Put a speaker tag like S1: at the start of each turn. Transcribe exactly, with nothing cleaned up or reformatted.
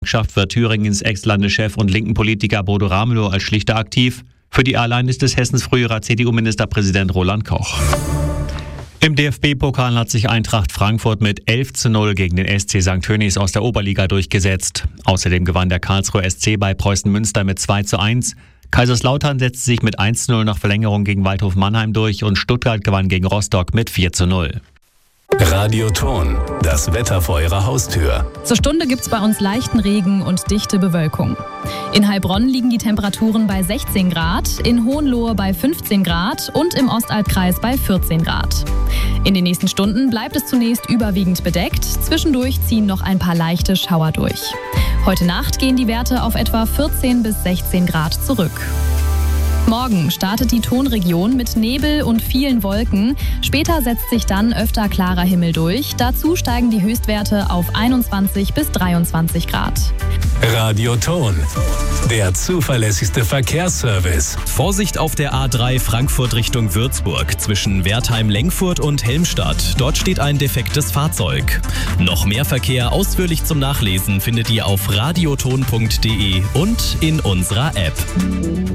S1: Gewerkschaft wird Thüringens Ex-Landeschef und linken Politiker Bodo Ramelow als Schlichter aktiv. Für die Airline ist es Hessens früherer C D U-Ministerpräsident Roland Koch. Im D F B-Pokal hat sich Eintracht Frankfurt mit elf zu null gegen den S C Sankt Tönnies aus der Oberliga durchgesetzt. Außerdem gewann der Karlsruher S C bei Preußen Münster mit zwei zu eins. Kaiserslautern setzte sich mit eins zu null nach Verlängerung gegen Waldhof Mannheim durch und Stuttgart gewann gegen Rostock mit vier zu null.
S2: Radioton, das Wetter vor Ihrer Haustür.
S3: Zur Stunde gibt's bei uns leichten Regen und dichte Bewölkung. In Heilbronn liegen die Temperaturen bei sechzehn Grad, in Hohenlohe bei fünfzehn Grad und im Ostalbkreis bei vierzehn Grad. In den nächsten Stunden bleibt es zunächst überwiegend bedeckt, zwischendurch ziehen noch ein paar leichte Schauer durch. Heute Nacht gehen die Werte auf etwa vierzehn bis sechzehn Grad zurück. Morgen startet die Tonregion mit Nebel und vielen Wolken. Später setzt sich dann öfter klarer Himmel durch. Dazu steigen die Höchstwerte auf einundzwanzig bis dreiundzwanzig Grad.
S2: Radioton, der zuverlässigste Verkehrsservice.
S4: Vorsicht auf der A drei Frankfurt Richtung Würzburg zwischen Wertheim-Lengfurt und Helmstadt. Dort steht ein defektes Fahrzeug. Noch mehr Verkehr ausführlich zum Nachlesen findet ihr auf radioton punkt de und in unserer App.